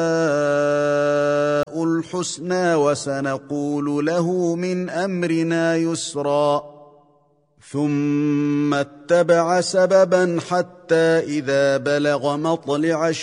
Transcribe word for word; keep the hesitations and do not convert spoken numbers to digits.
الحسنى وسنقول له من أمرنا يسرا ثم اتبع سببا حتى إذا بلغ مطلع